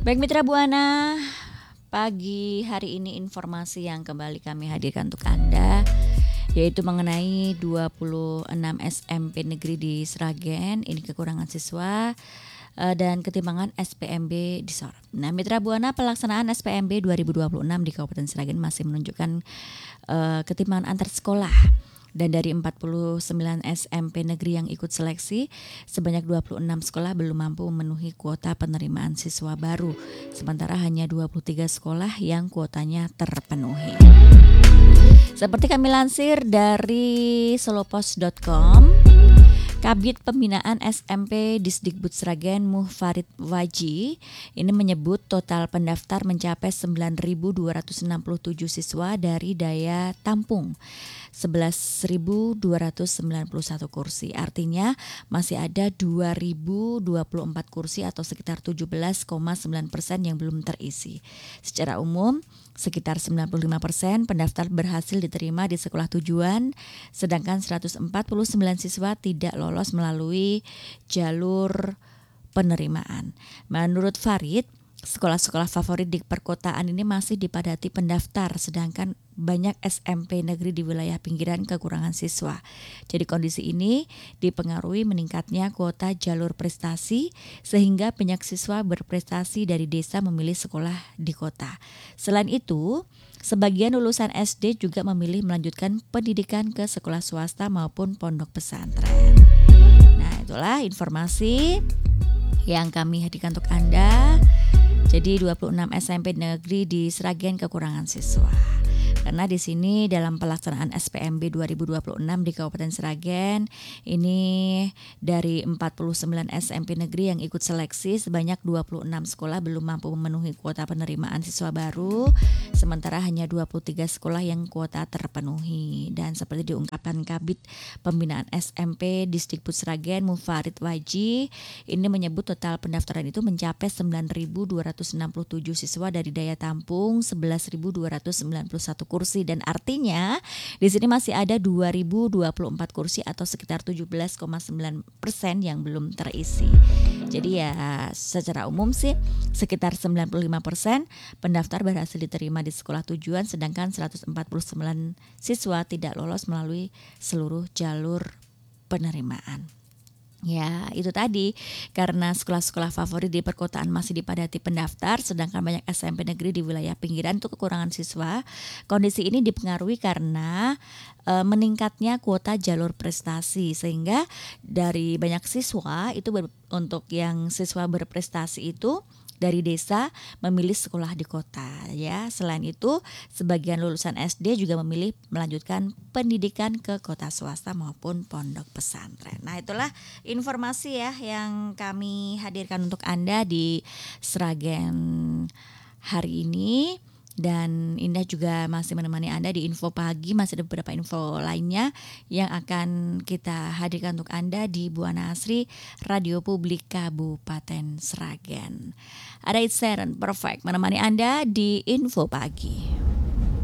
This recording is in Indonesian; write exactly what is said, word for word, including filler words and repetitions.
Baik Mitra Buana, pagi hari ini informasi yang kembali kami hadirkan untuk Anda yaitu mengenai dua puluh enam S M P negeri di Sragen, ini kekurangan siswa uh, dan ketimbangan S P M B disorot. Nah, Mitra Buana, pelaksanaan S P M B dua ribu dua puluh enam di Kabupaten Sragen masih menunjukkan uh, ketimbangan antar sekolah. Dan dari empat puluh sembilan S M P negeri yang ikut seleksi, sebanyak dua puluh enam sekolah belum mampu memenuhi kuota penerimaan siswa baru. Sementara hanya dua puluh tiga sekolah yang kuotanya terpenuhi. Seperti kami lansir dari solopos dot com, Kabid Pembinaan S M P Disdikbud Sragen Muhfarid Waji ini menyebut total pendaftar mencapai sembilan ribu dua ratus enam puluh tujuh siswa dari daya tampung sebelas ribu dua ratus sembilan puluh satu kursi. Artinya masih ada dua ribu dua puluh empat kursi atau sekitar tujuh belas koma sembilan persen yang belum terisi. Secara umum, sekitar sembilan puluh lima persen pendaftar berhasil diterima di sekolah tujuan, sedangkan seratus empat puluh sembilan siswa tidak lolos melalui jalur penerimaan. Menurut Farid, sekolah-sekolah favorit di perkotaan ini masih dipadati pendaftar, sedangkan banyak S M P negeri di wilayah pinggiran kekurangan siswa. Jadi kondisi ini dipengaruhi meningkatnya kuota jalur prestasi, sehingga banyak siswa berprestasi dari desa memilih sekolah di kota. Selain itu, sebagian lulusan S D juga memilih melanjutkan pendidikan ke sekolah swasta maupun pondok pesantren. Nah, itulah informasi yang kami hadirkan untuk Anda. Jadi dua puluh enam S M P negeri di Sragen kekurangan siswa. Karena di sini dalam pelaksanaan S P M B dua ribu dua puluh enam di Kabupaten Sragen, ini dari empat puluh sembilan S M P negeri yang ikut seleksi, sebanyak dua puluh enam sekolah belum mampu memenuhi kuota penerimaan siswa baru, sementara hanya dua puluh tiga sekolah yang kuota terpenuhi. Dan seperti diungkapkan Kabid Pembinaan S M P Disdikbud Sragen Muhfarid Waji, ini menyebut total pendaftaran itu mencapai sembilan ribu dua ratus enam puluh tujuh siswa dari daya tampung sebelas ribu dua ratus sembilan puluh satu kursi, dan artinya di sini masih ada dua ribu dua puluh empat kursi atau sekitar tujuh belas koma sembilan persen yang belum terisi. Jadi ya secara umum sih sekitar sembilan puluh lima persen pendaftar berhasil diterima di sekolah tujuan, sedangkan seratus empat puluh sembilan siswa tidak lolos melalui seluruh jalur penerimaan. Ya, itu tadi, karena sekolah-sekolah favorit di perkotaan masih dipadati pendaftar, sedangkan banyak S M P negeri di wilayah pinggiran itu kekurangan siswa. Kondisi ini dipengaruhi karena e, meningkatnya kuota jalur prestasi, sehingga dari banyak siswa itu ber, untuk yang siswa berprestasi itu dari desa memilih sekolah di kota, ya. Selain itu, sebagian lulusan S D juga memilih melanjutkan pendidikan ke kota swasta maupun pondok pesantren. Nah, itulah informasi ya yang kami hadirkan untuk Anda di Sragen hari ini. Dan Indah juga masih menemani Anda di info pagi, masih ada beberapa info lainnya yang akan kita hadirkan untuk Anda di Buana Asri Radio Publik Kabupaten Sragen. Ada It's Seren Perfect menemani Anda di info pagi.